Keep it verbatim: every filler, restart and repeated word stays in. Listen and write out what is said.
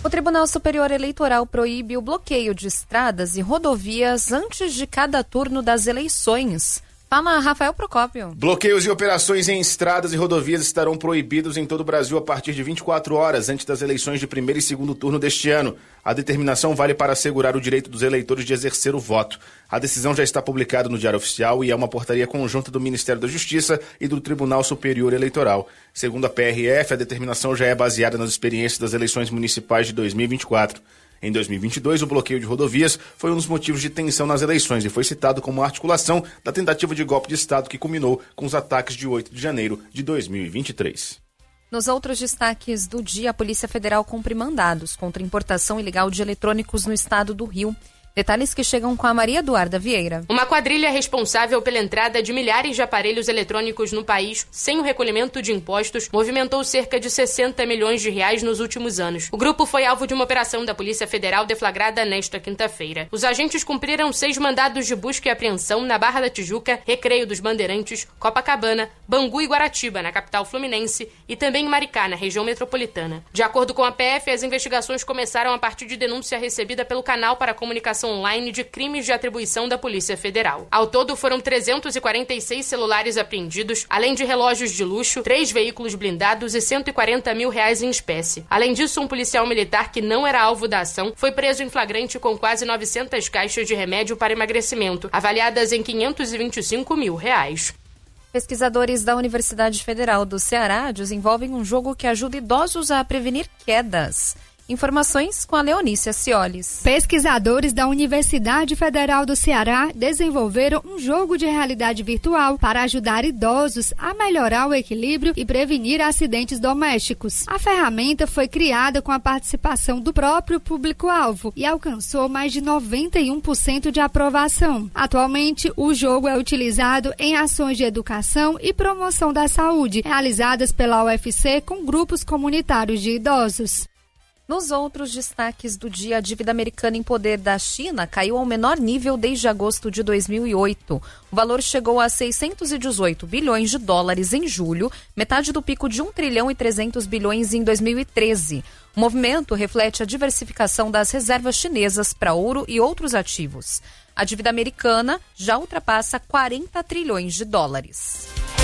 O Tribunal Superior Eleitoral proíbe o bloqueio de estradas e rodovias antes de cada turno das eleições. Fala, Rafael Procópio. Bloqueios e operações em estradas e rodovias estarão proibidos em todo o Brasil a partir de vinte e quatro horas antes das eleições de primeiro e segundo turno deste ano. A determinação vale para assegurar o direito dos eleitores de exercer o voto. A decisão já está publicada no Diário Oficial e é uma portaria conjunta do Ministério da Justiça e do Tribunal Superior Eleitoral. Segundo a P R F, a determinação já é baseada nas experiências das eleições municipais de dois mil e vinte e quatro. Em dois mil e vinte e dois, o bloqueio de rodovias foi um dos motivos de tensão nas eleições e foi citado como articulação da tentativa de golpe de Estado que culminou com os ataques de oito de janeiro de dois mil e vinte e três. Nos outros destaques do dia, a Polícia Federal cumpre mandados contra importação ilegal de eletrônicos no estado do Rio. Detalhes que chegam com a Maria Eduarda Vieira. Uma quadrilha responsável pela entrada de milhares de aparelhos eletrônicos no país sem o recolhimento de impostos movimentou cerca de sessenta milhões de reais nos últimos anos. O grupo foi alvo de uma operação da Polícia Federal deflagrada nesta quinta-feira. Os agentes cumpriram seis mandados de busca e apreensão na Barra da Tijuca, Recreio dos Bandeirantes, Copacabana, Bangu e Guaratiba, na capital fluminense, e também em Maricá, na região metropolitana. De acordo com a P F, as investigações começaram a partir de denúncia recebida pelo canal para comunicação online de crimes de atribuição da Polícia Federal. Ao todo, foram trezentos e quarenta e seis celulares apreendidos, além de relógios de luxo, três veículos blindados e cento e quarenta mil reais em espécie. Além disso, um policial militar que não era alvo da ação foi preso em flagrante com quase novecentas caixas de remédio para emagrecimento, avaliadas em quinhentos e vinte e cinco mil reais. Pesquisadores da Universidade Federal do Ceará desenvolvem um jogo que ajuda idosos a prevenir quedas. Informações com a Leonícia Ciolis. Pesquisadores da Universidade Federal do Ceará desenvolveram um jogo de realidade virtual para ajudar idosos a melhorar o equilíbrio e prevenir acidentes domésticos. A ferramenta foi criada com a participação do próprio público-alvo e alcançou mais de noventa e um por cento de aprovação. Atualmente, o jogo é utilizado em ações de educação e promoção da saúde, realizadas pela U F C com grupos comunitários de idosos. Nos outros destaques do dia, a dívida americana em poder da China caiu ao menor nível desde agosto de dois mil e oito. O valor chegou a seiscentos e dezoito bilhões de dólares em julho, metade do pico de um trilhão e trezentos bilhões em dois mil e treze. O movimento reflete a diversificação das reservas chinesas para ouro e outros ativos. A dívida americana já ultrapassa quarenta trilhões de dólares.